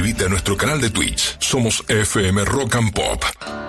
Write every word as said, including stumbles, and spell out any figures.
suscríbete a nuestro canal de Twitch. Somos F M Rock and Pop.